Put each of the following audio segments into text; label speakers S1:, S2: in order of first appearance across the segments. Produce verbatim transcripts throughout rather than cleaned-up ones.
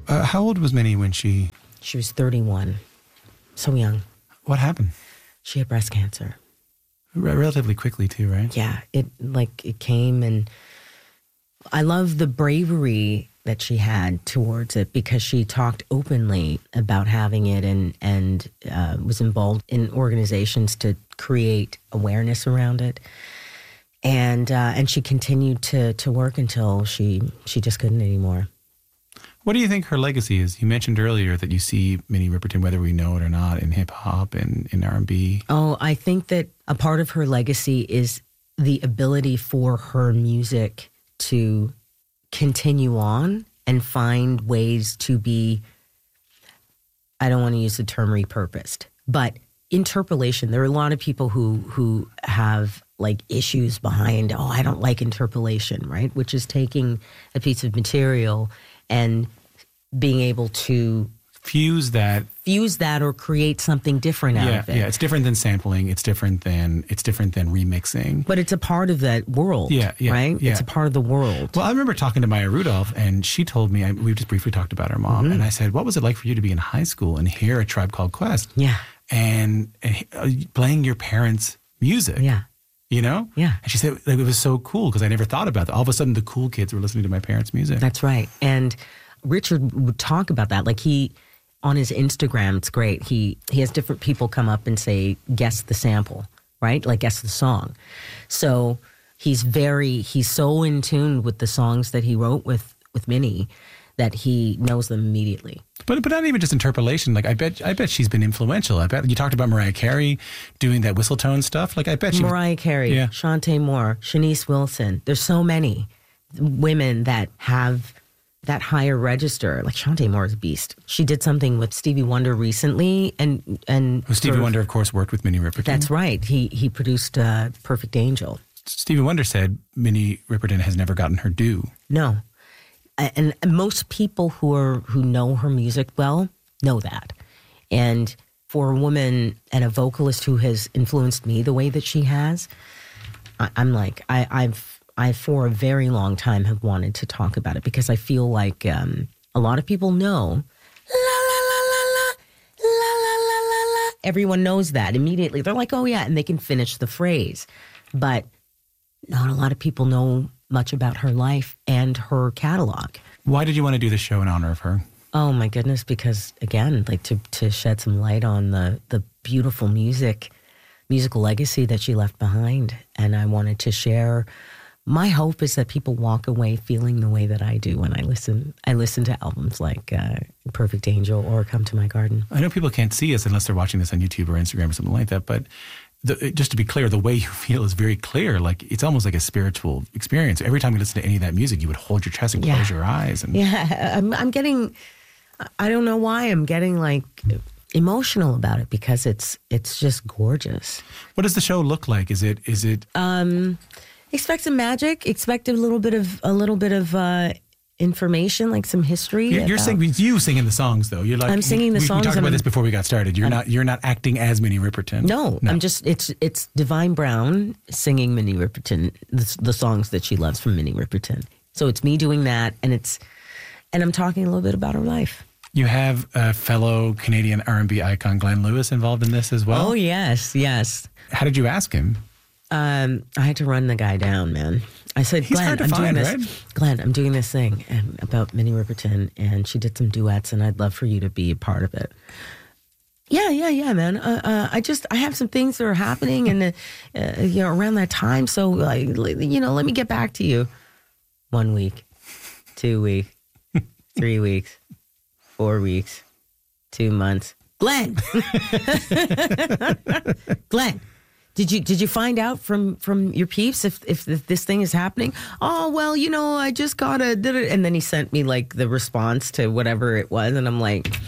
S1: Uh, how old was Minnie when she...
S2: She was thirty-one. So young.
S1: What happened?
S2: She had breast cancer.
S1: Re- relatively quickly too, right?
S2: Yeah, it like it came, and I love the bravery that she had towards it because she talked openly about having it and and uh, was involved in organizations to create awareness around it, and uh, and she continued to to work until she she just couldn't anymore.
S1: What do you think her legacy is? You mentioned earlier that you see Minnie Riperton, whether we know it or not, in hip hop and in R and B.
S2: Oh, I think that a part of her legacy is the ability for her music to continue on and find ways to be, I don't want to use the term repurposed, but interpolation. There are a lot of people who who have like issues behind, oh, I don't like interpolation, right? Which is taking a piece of material and being able to
S1: fuse that
S2: fuse that or create something different out
S1: yeah,
S2: of it.
S1: Yeah, it's different than sampling. It's different than it's different than remixing.
S2: But it's a part of that world,
S1: yeah, yeah,
S2: right?
S1: Yeah.
S2: It's a part of the world.
S1: Well, I remember talking to Maya Rudolph, and she told me, I, we just briefly talked about her mom, mm-hmm. and I said, what was it like for you to be in high school and hear A Tribe Called Quest?
S2: Yeah.
S1: And, and uh, playing your parents' music?
S2: Yeah.
S1: You know?
S2: Yeah.
S1: And she said like, it was so cool because I never thought about that. All of a sudden, the cool kids were listening to my parents' music.
S2: That's right. And Richard would talk about that. Like he, on his Instagram, it's great. He he has different people come up and say, guess the sample, right? Like guess the song. So he's very, he's so in tune with the songs that he wrote with, with Minnie that he knows them immediately.
S1: But but not even just interpolation. Like I bet I bet she's been influential. I bet you talked about Mariah Carey doing that whistle tone stuff. Like I bet she
S2: Mariah Carey,
S1: yeah.
S2: Shantae Moore, Shanice Wilson. There's so many women that have that higher register. Like Shantae Moore is a beast. She did something with Stevie Wonder recently, and and
S1: well, Stevie Wonder, of course, worked with Minnie Riperton.
S2: That's right. He he produced uh, Perfect Angel.
S1: Stevie Wonder said Minnie Riperton has never gotten her due.
S2: No. And most people who are who know her music well know that. And for a woman and a vocalist who has influenced me the way that she has, I, I'm like, I, I've, I for a very long time have wanted to talk about it because I feel like um, a lot of people know, la, la, la, la, la, la, la, la, la, la. Everyone knows that immediately. They're like, oh, yeah, and they can finish the phrase. But not a lot of people know much about her life and her catalog.
S1: Why did you want to do this show in honor of her?
S2: Oh my goodness, because again, like to, to shed some light on the, the beautiful music, musical legacy that she left behind. And I wanted to share, my hope is that people walk away feeling the way that I do when I listen. I listen to albums like uh, Perfect Angel or Come to My Garden.
S1: I know people can't see us unless they're watching this on YouTube or Instagram or something like that, but The, just to be clear, the way you feel is very clear. Like it's almost like a spiritual experience. Every time you listen to any of that music, you would hold your chest and
S2: yeah.
S1: close your eyes. And
S2: yeah, I'm, I'm getting. I don't know why I'm getting like emotional about it because it's it's just gorgeous.
S1: What does the show look like? Is it is it?
S2: Um, expect some magic. Expect a little bit of a little bit of. Uh, information, like some history.
S1: You're, you're singing, you singing the songs though. You're like
S2: I'm singing the
S1: we,
S2: songs.
S1: We talked about
S2: I'm,
S1: this before we got started. You're I'm, not you're not acting as Minnie Riperton.
S2: No, no, I'm just it's it's Divine Brown singing Minnie Riperton, the, the songs that she loves from Minnie Riperton. So it's me doing that, and it's and I'm talking a little bit about her life.
S1: You have a fellow Canadian R and B icon, Glenn Lewis, involved in this as well.
S2: Oh yes, yes.
S1: How did you ask him?
S2: Um, I had to run the guy down, man. I said,
S1: He's
S2: Glenn,
S1: hard to
S2: I'm
S1: find,
S2: doing this.
S1: right?
S2: Glenn, I'm doing this thing and about Minnie Riperton, and she did some duets, and I'd love for you to be a part of it. Yeah, yeah, yeah, man. Uh, uh, I just I have some things that are happening, and uh, uh, you know, around that time. So, like, you know, let me get back to you. One week, two weeks, three weeks, four weeks, two months. Glenn, Glenn. Did you did you find out from, from your peeps if, if if this thing is happening? Oh, well, you know, I just got a did it, and then he sent me like the response to whatever it was, and I'm like,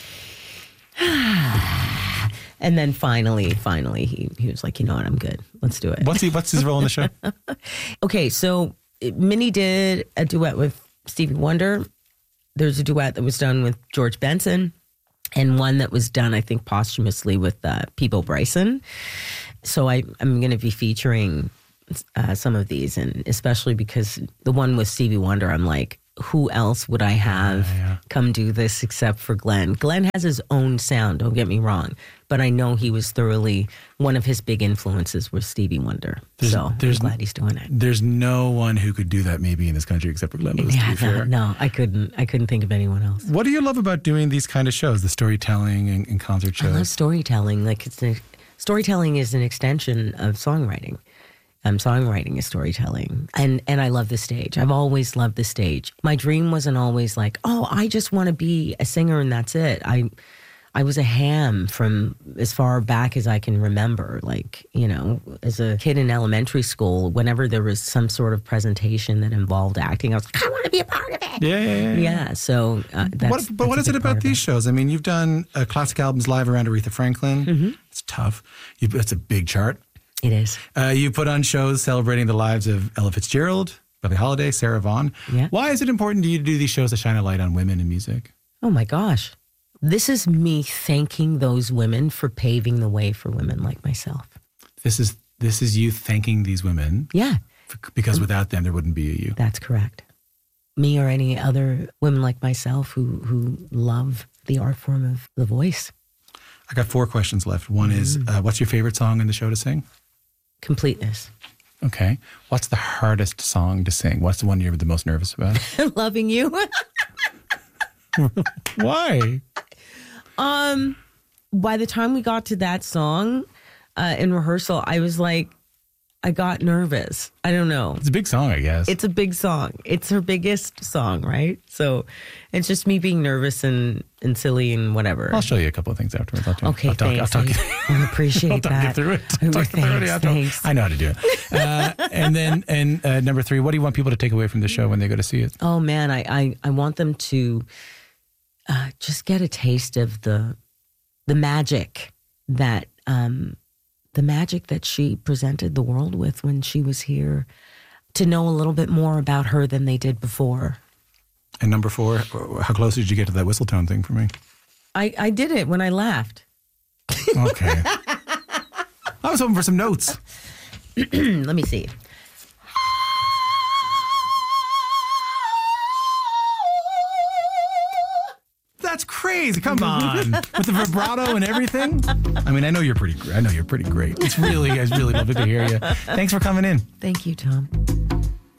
S2: and then finally, finally, he he was like, you know what, I'm good. Let's do it.
S1: What's he? What's his role in the show?
S2: Okay, so Minnie did a duet with Stevie Wonder. There's a duet that was done with George Benson, and one that was done, I think, posthumously with uh, Peabo Bryson. So I, I'm going to be featuring uh, some of these, and especially because the one with Stevie Wonder, I'm like, who else would I have
S1: yeah, yeah.
S2: come do this except for Glenn. Glenn has his own sound, don't get me wrong, but I know he was thoroughly, one of his big influences was Stevie Wonder.
S1: There's,
S2: so
S1: there's,
S2: I'm glad he's doing it.
S1: There's no one who could do that maybe in this country except for Glenn Lewis,
S2: Yeah,
S1: to be
S2: no,
S1: fair.
S2: no, I couldn't. I couldn't think of anyone else.
S1: What do you love about doing these kind of shows, the storytelling and, and concert shows?
S2: I love storytelling. Like it's a, storytelling is an extension of songwriting. Um, songwriting is storytelling. And and I love the stage. I've always loved the stage. My dream wasn't always like, oh, I just want to be a singer and that's it. I I was a ham from as far back as I can remember. Like, you know, as a kid in elementary school, whenever there was some sort of presentation that involved acting, I was like, I want to be a part of it.
S1: Yeah, yeah, yeah.
S2: Yeah, so uh, that's
S1: What, but
S2: that's
S1: what
S2: a
S1: is it
S2: big part
S1: about
S2: of
S1: these
S2: it.
S1: shows? I mean, you've done uh, classic albums live around Aretha Franklin.
S2: Mm-hmm.
S1: It's tough. You, that's a big chart.
S2: It is.
S1: Uh, you put on shows celebrating the lives of Ella Fitzgerald, Billie Holiday, Sarah Vaughan.
S2: Yeah.
S1: Why is it important to you to do these shows that shine a light on women in music?
S2: Oh my gosh. This is me thanking those women for paving the way for women like myself.
S1: This is this is you thanking these women.
S2: Yeah,
S1: f- Because without them, there wouldn't be a you.
S2: that's correct. Me or any other women like myself who, who love the art form of the voice.
S1: I got four questions left. One is, uh, what's your favorite song in the show to sing?
S2: Completeness.
S1: Okay. What's the hardest song to sing? What's the one you're the most nervous about?
S2: Loving you.
S1: Why?
S2: Um, by the time we got to that song uh, in rehearsal, I was like, I got nervous. I don't know.
S1: It's a big song, I guess.
S2: It's a big song. It's her biggest song, right? So it's just me being nervous and, and silly and whatever.
S1: I'll show you a couple of things afterwards. I'll talk,
S2: Okay,
S1: I'll talk,
S2: thanks.
S1: I'll talk,
S2: I appreciate
S1: I'll talk
S2: that.
S1: you through it.
S2: Oh,
S1: I'll talk you through it
S2: thanks,
S1: after.
S2: thanks.
S1: I know how to do it. Uh, and then, and uh, number three, what do you want people to take away from the show when they go to see it?
S2: Oh man, I, I, I want them to uh, just get a taste of the the magic that um, the magic that she presented the world with when she was here. To know a little bit more about her than they did before.
S1: And number four, how close did you get to that whistle tone thing for me?
S2: I, I did it when I laughed.
S1: Okay. I was hoping for some notes.
S2: Let me see.
S1: That's crazy. Come on. With the vibrato and everything. I mean, I know you're pretty I know you're pretty great. It's really, it's really lovely to hear you. Thanks for coming in.
S2: Thank you, Tom.